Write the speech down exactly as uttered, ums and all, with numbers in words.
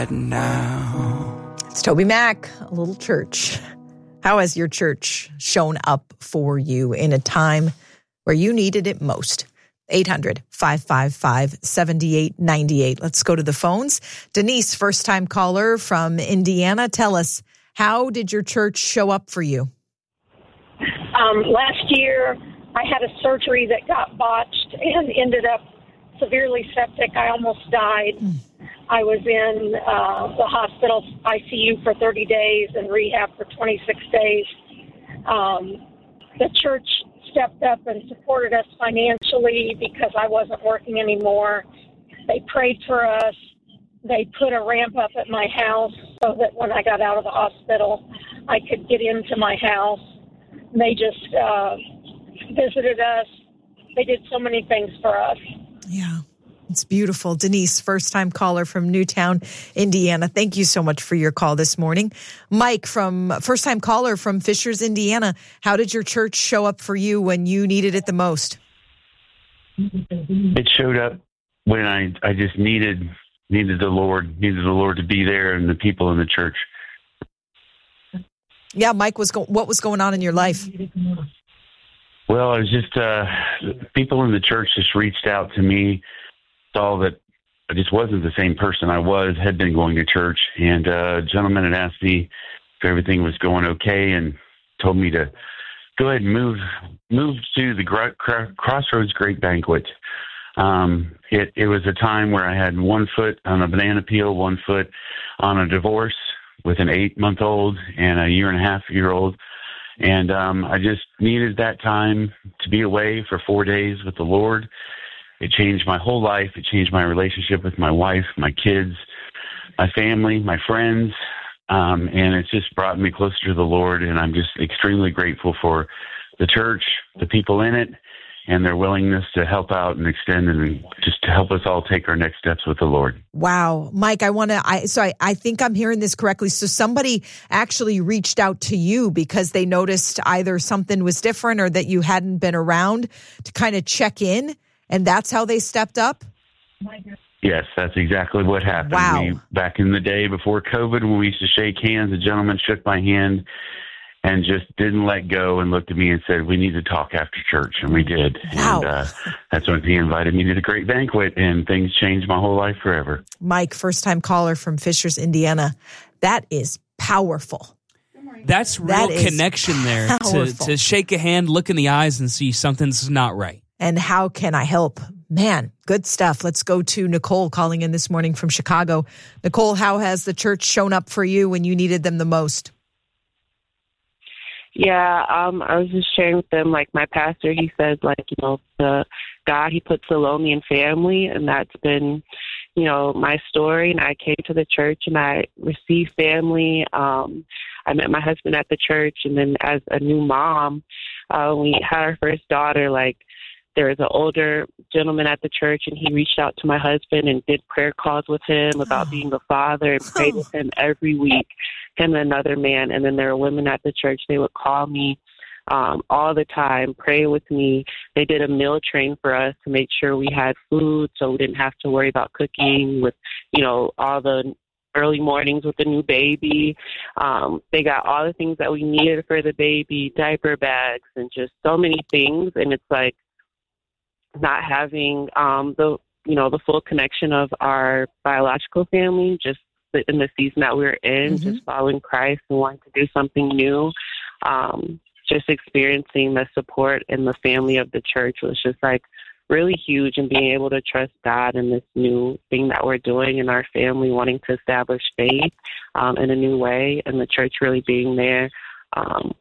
right now. It's Toby Mac, A Little Church. How has your church shown up for you in a time where you needed it most? eight hundred, five five five, seven eight nine eight. Let's go to the phones. Denise, first-time caller from Indiana. Tell us, how did your church show up for you? Um, last year, I had a surgery that got botched and ended up severely septic. I almost died. Mm. I was in uh, the hospital I C U for thirty days and rehab for twenty-six days. Um, the church stepped up and supported us financially because I wasn't working anymore. They prayed for us. They put a ramp up at my house so that when I got out of the hospital, I could get into my house. They just uh, visited us. They did so many things for us. Yeah, it's beautiful. Denise, first-time caller from Newtown, Indiana. Thank you so much for your call this morning. Mike, from first-time caller from Fishers, Indiana. How did your church show up for you when you needed it the most? It showed up when I, I just needed needed the Lord, needed the Lord to be there and the people in the church. Yeah, Mike, was go- what was going on in your life? Well, it was just uh, people in the church just reached out to me, saw that I just wasn't the same person I was, had been going to church, and uh, a gentleman had asked me if everything was going okay and told me to go ahead and move move to the Gr- Cr- Crossroads Great Banquet. Um, it, it was a time where I had one foot on a banana peel, one foot on a divorce with an eight-month-old and a year-and-a-half-year-old. And um, I just needed that time to be away for four days with the Lord. It changed my whole life. It changed my relationship with my wife, my kids, my family, my friends. Um, and it's just brought me closer to the Lord. And I'm just extremely grateful for the church, the people in it, and their willingness to help out and extend and just to help us all take our next steps with the Lord. Wow. Mike, I want to, I, so I, I think I'm hearing this correctly. So somebody actually reached out to you because they noticed either something was different or that you hadn't been around to kind of check in, and that's how they stepped up? Yes, that's exactly what happened. Wow. We, back in the day before COVID, when we used to shake hands, a gentleman shook my hand and just didn't let go and looked at me and said, we need to talk after church. And we did. Wow. And uh, that's when he invited me to the Great Banquet, and things changed my whole life forever. Mike, first-time caller from Fishers, Indiana. That is powerful. That's real That is connection there to, to shake a hand, look in the eyes, and see something's not right. And how can I help? Man, good stuff. Let's go to Nicole calling in this morning from Chicago. Nicole, how has the church shown up for you when you needed them the most? Yeah, um, I was just sharing with them, like my pastor, he says, like, you know, the God, he puts the lonely in family, and that's been, you know, my story. And I came to the church and I received family. Um, I met my husband at the church, and then as a new mom, uh, we had our first daughter, like, there was an older gentleman at the church, and he reached out to my husband and did prayer calls with him about being a father and prayed with him every week, him and another man. And then there were women at the church. They would call me um, all the time, pray with me. They did a meal train for us to make sure we had food so we didn't have to worry about cooking with, you know, all the early mornings with the new baby. Um, they got all the things that we needed for the baby, diaper bags, and just so many things. And it's like, not having um, the, you know, the full connection of our biological family, just in the season that we we're in, mm-hmm. just following Christ and wanting to do something new, um, just experiencing the support and the family of the church was just like really huge, and being able to trust God in this new thing that we're doing in our family, wanting to establish faith um, in a new way, and the church really being there. Um,